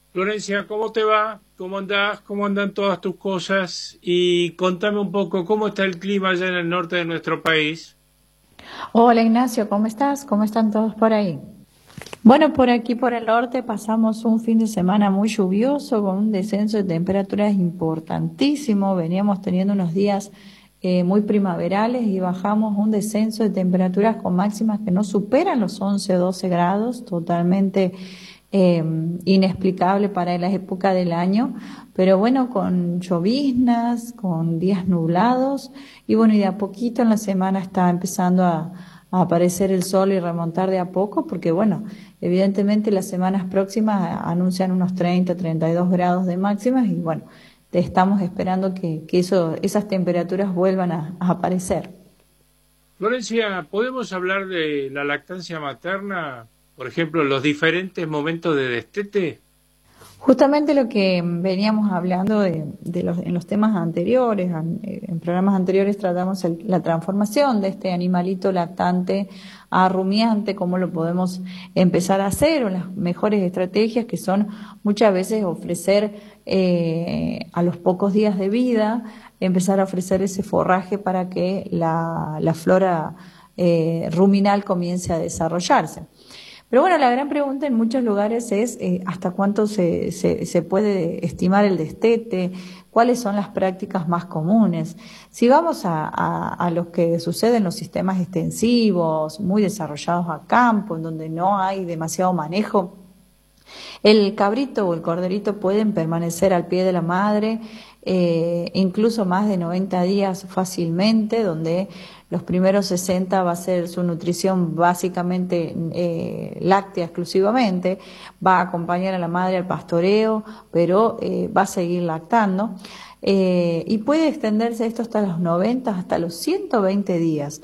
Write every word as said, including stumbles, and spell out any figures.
Florencia, ¿cómo te va? ¿Cómo andás? ¿Cómo andan todas tus cosas? Y contame un poco cómo está el clima allá en el norte de nuestro país. Hola Ignacio, ¿cómo estás? ¿Cómo están todos por ahí? Bueno, por aquí por el norte pasamos un fin de semana muy lluvioso con un descenso de temperaturas importantísimo. Veníamos teniendo unos días eh, muy primaverales y bajamos un descenso de temperaturas con máximas que no superan los once o doce grados, totalmente eh, inexplicable para la época del año, pero bueno, con lloviznas, con días nublados y bueno, y de a poquito en la semana está empezando a, a aparecer el sol y remontar de a poco, porque bueno, evidentemente las semanas próximas anuncian unos treinta, treinta y dos grados de máximas y bueno, estamos esperando que, que eso, esas temperaturas vuelvan a, a aparecer. Florencia, ¿podemos hablar de la lactancia materna? Por ejemplo, los diferentes momentos de destete. Justamente lo que veníamos hablando de, de los, en los temas anteriores, an- eh, en programas anteriores tratamos el- la transformación de este animalito lactante a rumiante, cómo lo podemos empezar a hacer, o las mejores estrategias que son muchas veces ofrecer eh, a los pocos días de vida, empezar a ofrecer ese forraje para que la, la flora eh, ruminal comience a desarrollarse. Pero bueno, la gran pregunta en muchos lugares es eh, hasta cuánto se, se, se puede estimar el destete, cuáles son las prácticas más comunes. Si vamos a, a, a lo que sucede en los sistemas extensivos, muy desarrollados a campo, en donde no hay demasiado manejo, el cabrito o el corderito pueden permanecer al pie de la madre eh, incluso más de noventa días fácilmente, donde los primeros sesenta va a ser su nutrición básicamente eh, láctea exclusivamente, va a acompañar a la madre al pastoreo, pero eh, va a seguir lactando. Eh, y puede extenderse esto hasta los noventa, hasta los ciento veinte días.